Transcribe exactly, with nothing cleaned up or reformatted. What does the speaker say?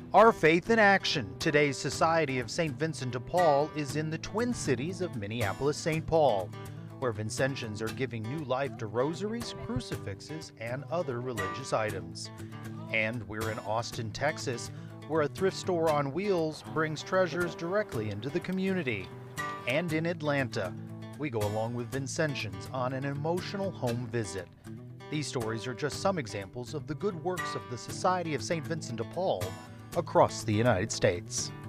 Our faith in action. Today's Society of Saint Vincent de Paul is in the Twin Cities of Minneapolis, Saint Paul, where Vincentians are giving new life to rosaries, crucifixes, and other religious items. And we're in Austin, Texas, where a thrift store on wheels brings treasures directly into the community. And in Atlanta, we go along with Vincentians on an emotional home visit. These stories are just some examples of the good works of the Society of Saint Vincent de Paul across the United States.